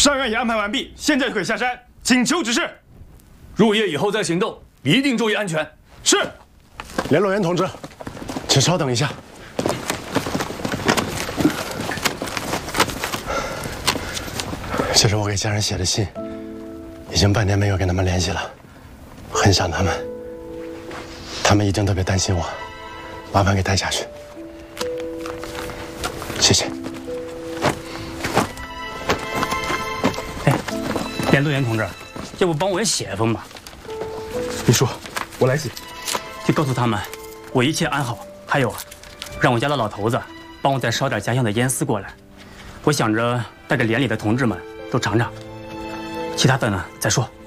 上院也安排完毕，现在就可以下山，请求指示。 入夜以后再行动，一定注意安全。 是。 联络员同志，请稍等一下。这是我给家人写的信，已经半年没有跟他们联系了，很想他们。他们一定特别担心我，麻烦给带下去。谢谢。 哎，联络员同志，要不帮我也写一封吧？ 你说，我来写。 就告诉他们，我一切安好。还有啊，让我家的老头子帮我再烧点家乡的烟丝过来。我想着带给连里的同志们都尝尝，其他的呢再说。